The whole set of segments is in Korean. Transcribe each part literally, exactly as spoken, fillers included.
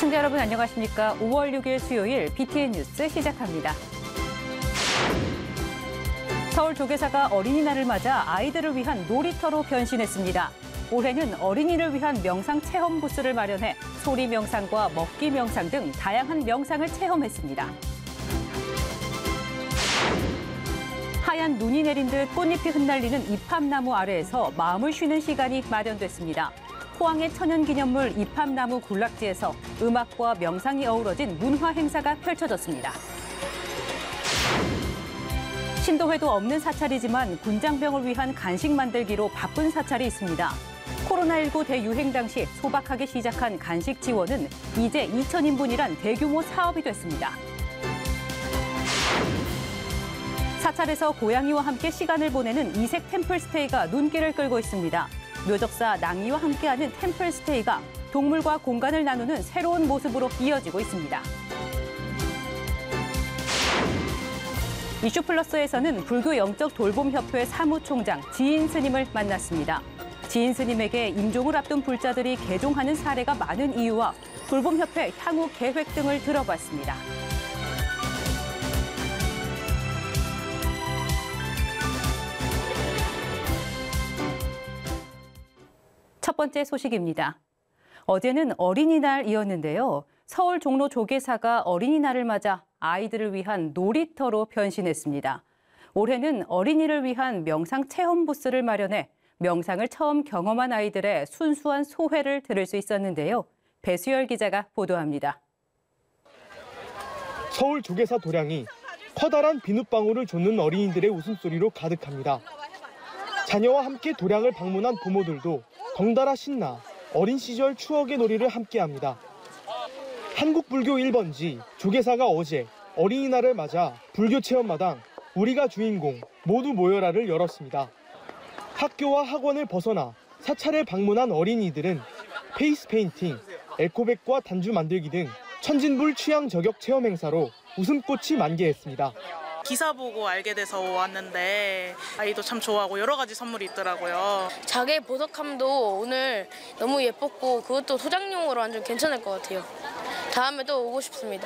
시청자 여러분 안녕하십니까? 오월 육일 수요일 비티엔 뉴스 시작합니다. 서울 조계사가 어린이날을 맞아 아이들을 위한 놀이터로 변신했습니다. 올해는 어린이를 위한 명상 체험 부스를 마련해 소리 명상과 먹기 명상 등 다양한 명상을 체험했습니다. 하얀 눈이 내린 듯 꽃잎이 흩날리는 이팝나무 아래에서 마음을 쉬는 시간이 마련됐습니다. 포항의 천연기념물 이팝나무 군락지에서 음악과 명상이 어우러진 문화 행사가 펼쳐졌습니다. 신도회도 없는 사찰이지만 군장병을 위한 간식 만들기로 바쁜 사찰이 있습니다. 코로나십구 대유행 당시 소박하게 시작한 간식 지원은 이제 이천 인분이란 대규모 사업이 됐습니다. 사찰에서 고양이와 함께 시간을 보내는 이색 템플스테이가 눈길을 끌고 있습니다. 묘적사 낭이와 함께하는 템플스테이가 동물과 공간을 나누는 새로운 모습으로 이어지고 있습니다. 이슈플러스에서는 불교 영적 돌봄협회 사무총장 지인 스님을 만났습니다. 지인 스님에게 임종을 앞둔 불자들이 개종하는 사례가 많은 이유와 돌봄협회 향후 계획 등을 들어봤습니다. 첫 번째 소식입니다. 어제는 어린이날이었는데요. 서울 종로 조계사가 어린이날을 맞아 아이들을 위한 놀이터로 변신했습니다. 올해는 어린이를 위한 명상 체험 부스를 마련해 명상을 처음 경험한 아이들의 순수한 소회를 들을 수 있었는데요. 배수열 기자가 보도합니다. 서울 조계사 도량이 커다란 비눗방울을 좇는 어린이들의 웃음소리로 가득합니다. 자녀와 함께 도량을 방문한 부모들도 덩달아 신나 어린 시절 추억의 놀이를 함께합니다. 한국불교 일 번지 조계사가 어제 어린이날을 맞아 불교 체험마당 우리가 주인공 모두 모여라를 열었습니다. 학교와 학원을 벗어나 사찰을 방문한 어린이들은 페이스 페인팅, 에코백과 단주 만들기 등 천진불 취향 저격 체험 행사로 웃음꽃이 만개했습니다. 기사 보고 알게 돼서 왔는데 아이도 참 좋아하고 여러 가지 선물이 있더라고요. 자개 보석함도 오늘 너무 예뻤고 그것도 소장용으로 완전 괜찮을 것 같아요. 다음에 또 오고 싶습니다.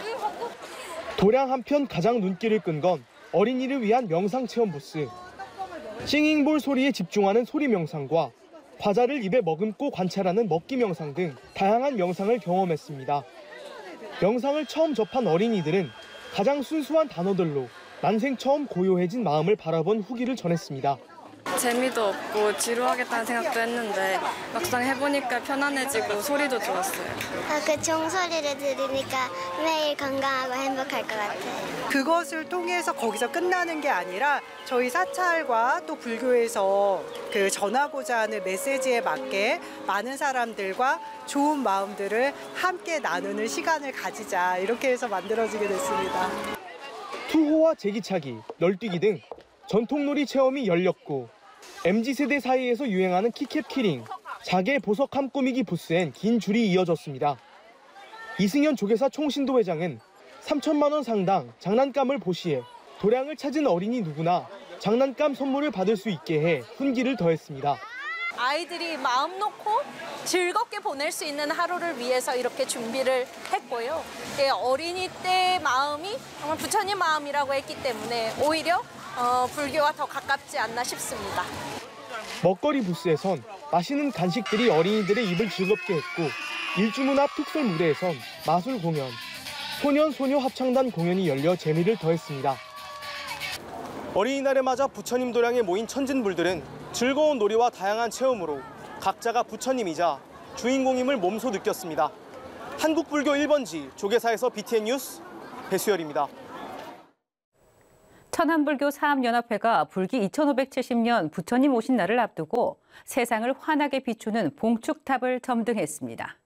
도량 한편 가장 눈길을 끈 건 어린이를 위한 명상 체험 부스. 싱잉볼 소리에 집중하는 소리 명상과 과자를 입에 머금고 관찰하는 먹기 명상 등 다양한 명상을 경험했습니다. 명상을 처음 접한 어린이들은 가장 순수한 단어들로 난생 처음 고요해진 마음을 바라본 후기를 전했습니다. 재미도 없고 지루하겠다는 생각도 했는데 막상 해보니까 편안해지고 소리도 좋았어요. 아, 그 종소리를 들으니까 매일 건강하고 행복할 것 같아요. 그것을 통해서 거기서 끝나는 게 아니라 저희 사찰과 또 불교에서 그 전하고자 하는 메시지에 맞게 많은 사람들과 좋은 마음들을 함께 나누는 시간을 가지자 이렇게 해서 만들어지게 됐습니다. 투호와 제기차기, 널뛰기 등 전통놀이 체험이 열렸고 엠지세대 사이에서 유행하는 키캡 키링, 자개 보석함 꾸미기 부스엔 긴 줄이 이어졌습니다. 이승현 조계사 총신도 회장은 삼천만 원 상당 장난감을 보시해 도량을 찾은 어린이 누구나 장난감 선물을 받을 수 있게 해 훈기를 더했습니다. 아이들이 마음 놓고 즐겁게 보낼 수 있는 하루를 위해서 이렇게 준비를 했고요. 어린이 때의 마음이 정말 부처님 마음이라고 했기 때문에 오히려 어, 불교와 더 가깝지 않나 싶습니다. 먹거리 부스에선 맛있는 간식들이 어린이들의 입을 즐겁게 했고 일주문 앞 특설 무대에선 마술 공연, 소년 소녀 합창단 공연이 열려 재미를 더했습니다. 어린이날을 맞아 부처님 도량에 모인 천진불들은 즐거운 놀이와 다양한 체험으로 각자가 부처님이자 주인공임을 몸소 느꼈습니다. 한국불교 일 번지 조계사에서 비티엔 뉴스 배수열입니다. 천안불교 사암연합회가 불기 이천오백칠십 년 부처님 오신 날을 앞두고 세상을 환하게 비추는 봉축탑을 점등했습니다.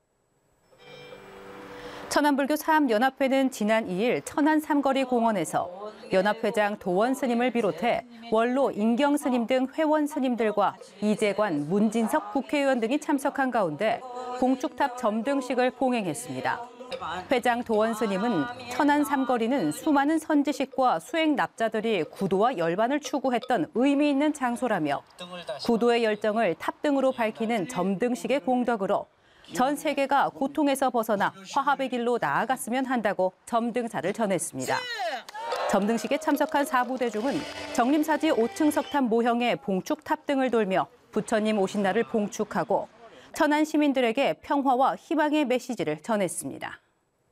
천안불교 사암연합회는 지난 이 일 천안 삼거리 공원에서 연합회장 도원 스님을 비롯해 원로 인경 스님 등 회원 스님들과 이재관, 문진석 국회의원 등이 참석한 가운데 봉축탑 점등식을 봉행했습니다. 회장 도원 스님은 천안 삼거리는 수많은 선지식과 수행 납자들이 구도와 열반을 추구했던 의미 있는 장소라며 구도의 열정을 탑등으로 밝히는 점등식의 공덕으로 전 세계가 고통에서 벗어나 화합의 길로 나아갔으면 한다고 점등사를 전했습니다. 점등식에 참석한 사부대중은 정림사지 오 층 석탑 모형의 봉축탑 등을 돌며 부처님 오신 날을 봉축하고 천안 시민들에게 평화와 희망의 메시지를 전했습니다.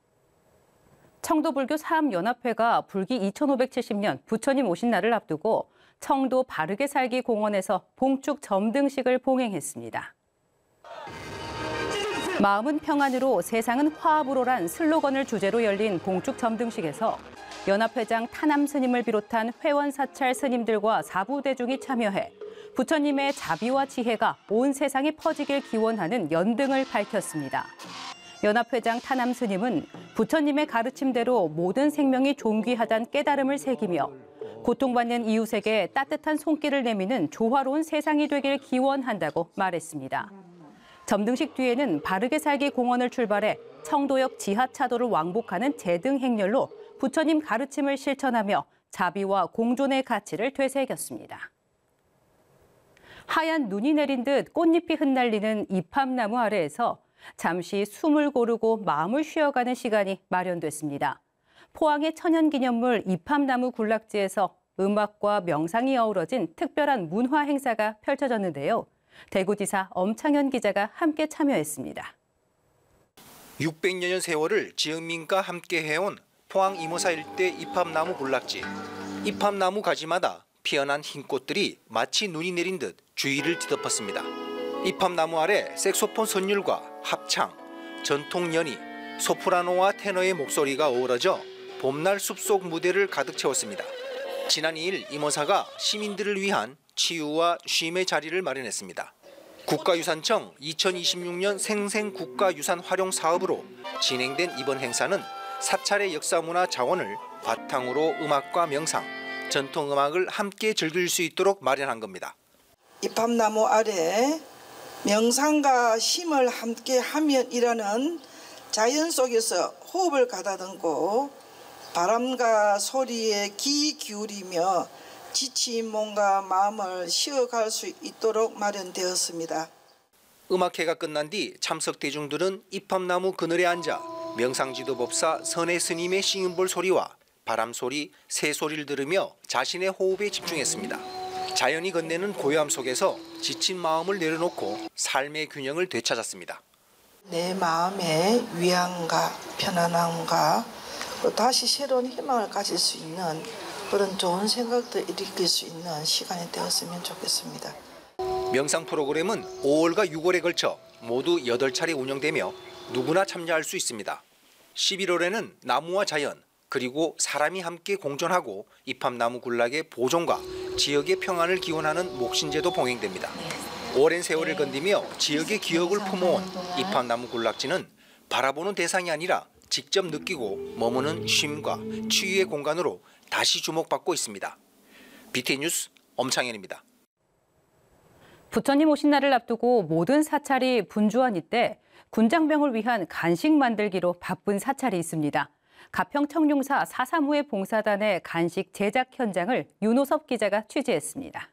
청도불교 사암연합회가 불기 이천오백칠십 년 부처님 오신 날을 앞두고 청도 바르게 살기 공원에서 봉축 점등식을 봉행했습니다. 마음은 평안으로 세상은 화합으로란 슬로건을 주제로 열린 봉축 점등식에서 연합회장 타남 스님을 비롯한 회원 사찰 스님들과 사부대중이 참여해 부처님의 자비와 지혜가 온 세상에 퍼지길 기원하는 연등을 밝혔습니다. 연합회장 타남 스님은 부처님의 가르침대로 모든 생명이 존귀하다는 깨달음을 새기며 고통받는 이웃에게 따뜻한 손길을 내미는 조화로운 세상이 되길 기원한다고 말했습니다. 점등식 뒤에는 바르게 살기 공원을 출발해 청도역 지하차도를 왕복하는 제등 행렬로 부처님 가르침을 실천하며 자비와 공존의 가치를 되새겼습니다. 하얀 눈이 내린 듯 꽃잎이 흩날리는 이팝나무 아래에서 잠시 숨을 고르고 마음을 쉬어가는 시간이 마련됐습니다. 포항의 천연기념물 이팝나무 군락지에서 음악과 명상이 어우러진 특별한 문화 행사가 펼쳐졌는데요. 대구지사 엄창현 기자가 함께 참여했습니다. 육백여 년 세월을 지역민과 함께 해온 포항 이모사 일대 이팝나무 군락지. 이팝나무 가지마다 피어난 흰 꽃들이 마치 눈이 내린 듯 주위를 뒤덮었습니다. 이팝나무 아래 색소폰 선율과 합창, 전통 연희, 소프라노와 테너의 목소리가 어우러져 봄날 숲속 무대를 가득 채웠습니다. 지난 이 일 이모사가 시민들을 위한 치유와 쉼의 자리를 마련했습니다. 국가유산청 이천이십육 년 생생국가유산 활용 사업으로 진행된 이번 행사는 사찰의 역사문화 자원을 바탕으로 음악과 명상, 전통음악을 함께 즐길 수 있도록 마련한 겁니다. 이팝나무 아래 명상과 쉼을 함께 하면이라는 자연 속에서 호흡을 가다듬고 바람과 소리에 귀 기울이며 지친 몸과 마음을 쉬어갈 수 있도록 마련되었습니다. 음악회가 끝난 뒤 참석 대중들은 이팝나무 그늘에 앉아 명상지도 법사 선해 스님의 싱음볼 소리와 바람 소리, 새 소리를 들으며 자신의 호흡에 집중했습니다. 자연이 건네는 고요함 속에서 지친 마음을 내려놓고 삶의 균형을 되찾았습니다. 내 마음의 위안과 편안함과 또 다시 새로운 희망을 가질 수 있는 그런 좋은 생각도 일으킬 수 있는 시간이 되었으면 좋겠습니다. 명상 프로그램은 오월과 유월에 걸쳐 모두 여덟 차례 운영되며 누구나 참여할 수 있습니다. 십일월에는 나무와 자연 그리고 사람이 함께 공존하고 이팝나무 군락의 보존과 지역의 평안을 기원하는 목신제도 봉행됩니다. 오랜 세월을 건디며 지역의 기억을 품어온 이팝나무 군락지는 바라보는 대상이 아니라 직접 느끼고 머무는 쉼과 치유의 공간으로 다시 주목받고 있습니다. 비티엔 뉴스 엄창현입니다. 부처님 오신 날을 앞두고 모든 사찰이 분주한 이때 군장병을 위한 간식 만들기로 바쁜 사찰이 있습니다. 가평 청룡사 사사무회 봉사단의 간식 제작 현장을 윤호섭 기자가 취재했습니다.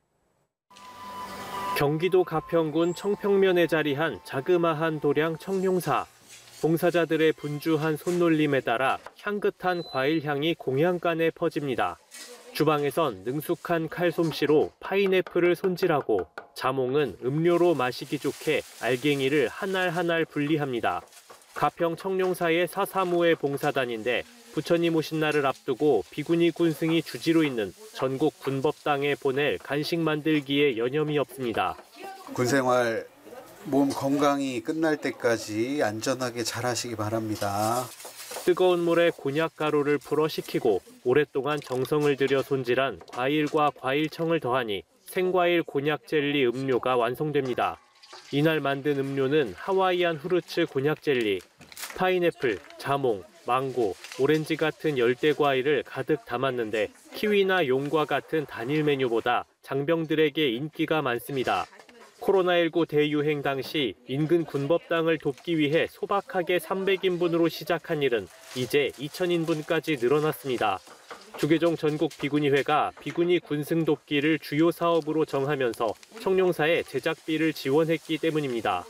경기도 가평군 청평면에 자리한 자그마한 도량 청룡사. 봉사자들의 분주한 손놀림에 따라 향긋한 과일 향이 공양간에 퍼집니다. 주방에선 능숙한 칼솜씨로 파인애플을 손질하고 자몽은 음료로 마시기 좋게 알갱이를 한 알 한 알 분리합니다. 가평 청룡사의 사사무회 봉사단인데 부처님 오신 날을 앞두고 비구니 군승이 주지로 있는 전국 군법당에 보낼 간식 만들기에 여념이 없습니다. 군생활 몸 건강이 끝날 때까지 안전하게 잘하시기 바랍니다. 뜨거운 물에 곤약 가루를 풀어 식히고 오랫동안 정성을 들여 손질한 과일과 과일청을 더하니 생과일 곤약 젤리 음료가 완성됩니다. 이날 만든 음료는 하와이안 후르츠 곤약 젤리, 파인애플, 자몽, 망고, 오렌지 같은 열대 과일을 가득 담았는데 키위나 용과 같은 단일 메뉴보다 장병들에게 인기가 많습니다. 코로나십구 대유행 당시 인근 군법당을 돕기 위해 소박하게 삼백 인분으로 시작한 일은 이제 이천 인분까지 늘어났습니다. 주계종 전국 비구니회가 비구니 군승 돕기를 주요 사업으로 정하면서 청룡사에 제작비를 지원했기 때문입니다.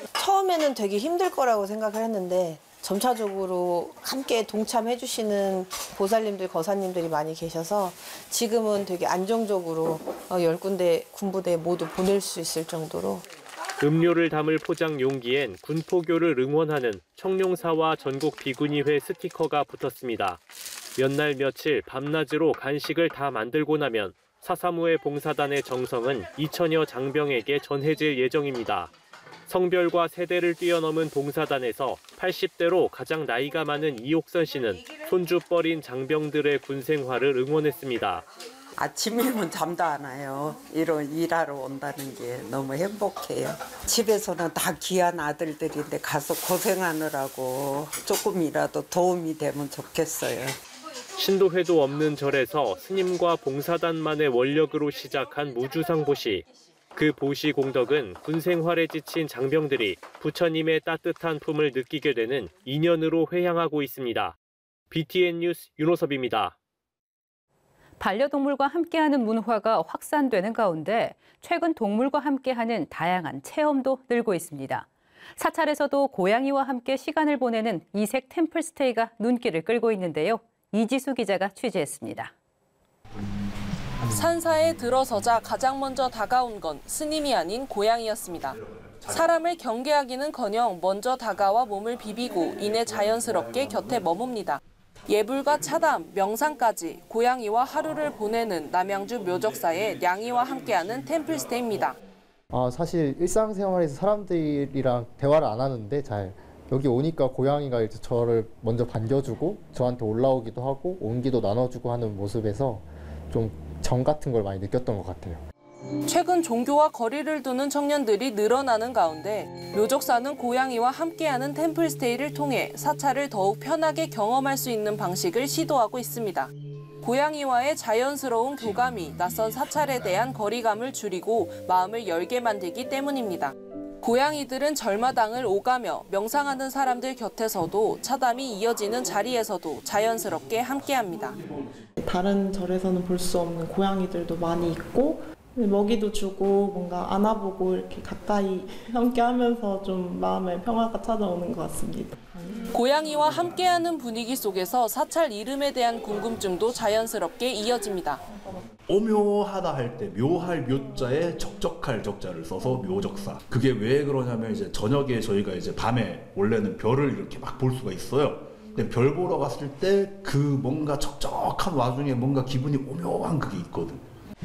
처음에는 되게 힘들 거라고 생각을 했는데 점차적으로 함께 동참해 주시는 보살님들, 거사님들이 많이 계셔서 지금은 되게 안정적으로 열 군데 군부대 모두 보낼 수 있을 정도로. 음료를 담을 포장 용기엔 군포교를 응원하는 청룡사와 전국 비구니회 스티커가 붙었습니다. 몇 날 며칠 밤낮으로 간식을 다 만들고 나면 사사무회 봉사단의 정성은 이천여 장병에게 전해질 예정입니다. 성별과 세대를 뛰어넘은 봉사단에서 팔십 대로 가장 나이가 많은 이옥선 씨는 손주 뻘인 장병들의 군 생활을 응원했습니다. 아침이면 잠도 안 와요. 이런 일하러 온다는 게 너무 행복해요. 집에서는 다 귀한 아들들인데 가서 고생하느라고 조금이라도 도움이 되면 좋겠어요. 신도회도 없는 절에서 스님과 봉사단만의 원력으로 시작한 무주상보시. 그 보시 공덕은 군 생활에 지친 장병들이 부처님의 따뜻한 품을 느끼게 되는 인연으로 회향하고 있습니다. 비티엔 뉴스 윤호섭입니다. 반려동물과 함께하는 문화가 확산되는 가운데 최근 동물과 함께하는 다양한 체험도 늘고 있습니다. 사찰에서도 고양이와 함께 시간을 보내는 이색 템플스테이가 눈길을 끌고 있는데요. 이지수 기자가 취재했습니다. 산사에 들어서자 가장 먼저 다가온 건 스님이 아닌 고양이였습니다. 사람을 경계하기는커녕 먼저 다가와 몸을 비비고 이내 자연스럽게 곁에 머뭅니다. 예불과 차담, 명상까지 고양이와 하루를 보내는 남양주 묘적사의 냥이와 함께하는 템플스테이입니다. 아, 사실 일상생활에서 사람들이랑 대화를 안 하는데 잘 여기 오니까 고양이가 이제 저를 먼저 반겨주고 저한테 올라오기도 하고 온기도 나눠주고 하는 모습에서 좀 정 같은 걸 많이 느꼈던 것 같아요. 최근 종교와 거리를 두는 청년들이 늘어나는 가운데 묘적사는 고양이와 함께하는 템플스테이를 통해 사찰을 더욱 편하게 경험할 수 있는 방식을 시도하고 있습니다. 고양이와의 자연스러운 교감이 낯선 사찰에 대한 거리감을 줄이고 마음을 열게 만들기 때문입니다. 고양이들은 절마당을 오가며 명상하는 사람들 곁에서도 차담이 이어지는 자리에서도 자연스럽게 함께합니다. 다른 절에서는 볼 수 없는 고양이들도 많이 있고 먹이도 주고 뭔가 안아보고 이렇게 가까이 함께하면서 좀 마음의 평화가 찾아오는 것 같습니다. 고양이와 함께하는 분위기 속에서 사찰 이름에 대한 궁금증도 자연스럽게 이어집니다. 오묘하다 할 때 묘할 묘자에 적적할 적자를 써서 묘적사. 그게 왜 그러냐면 이제 저녁에 저희가 이제 밤에 원래는 별을 이렇게 막 볼 수가 있어요. 근데 별 보러 갔을 때 그 뭔가 적적한 와중에 뭔가 기분이 오묘한 그게 있거든.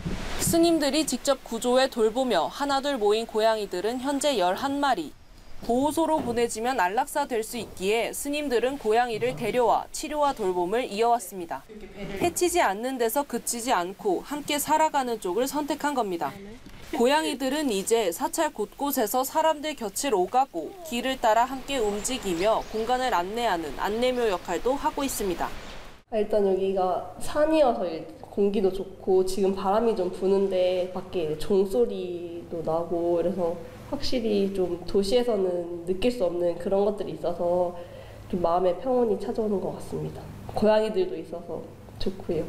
스님들이 직접 구조에 돌보며 하나둘 모인 고양이들은 현재 열한 마리. 보호소로 보내지면 안락사 될 수 있기에 스님들은 고양이를 데려와 치료와 돌봄을 이어왔습니다. 해치지 않는 데서 그치지 않고 함께 살아가는 쪽을 선택한 겁니다. 고양이들은 이제 사찰 곳곳에서 사람들 곁을 오가고 길을 따라 함께 움직이며 공간을 안내하는 안내묘 역할도 하고 있습니다. 일단 여기가 산이어서 공기도 좋고 지금 바람이 좀 부는데 밖에 종소리도 나고 그래서 확실히 좀 도시에서는 느낄 수 없는 그런 것들이 있어서 좀 마음의 평온이 찾아오는 것 같습니다. 고양이들도 있어서 좋고요.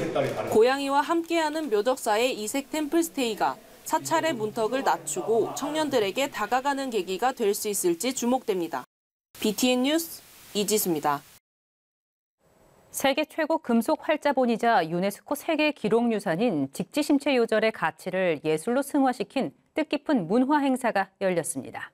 고양이와 함께하는 묘적사의 이색 템플스테이가 사찰의 문턱을 낮추고 청년들에게 다가가는 계기가 될 수 있을지 주목됩니다. 비티엔 뉴스 이지수입니다. 세계 최고 금속 활자본이자 유네스코 세계 기록유산인 직지심체 요절의 가치를 예술로 승화시킨 뜻깊은 문화 행사가 열렸습니다.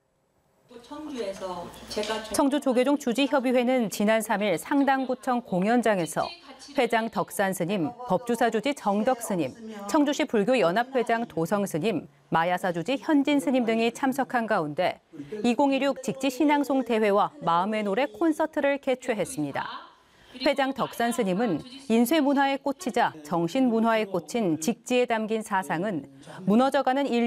청주 조계종 주지협의회는 지난 삼 일 상당구청 공연장에서 회장 덕산 스님, 법주사 주지 정덕 스님, 청주시 불교연합회장 도성 스님, 마야사 주지 현진 스님 등이 참석한 가운데 이천십육 직지 신앙송 대회와 마음의 노래 콘서트를 개최했습니다. 회장 덕산 스님은 인쇄 문화의 꽃이자 정신 문화의 꽃인 직지에 담긴 사상은 무너져가는 인류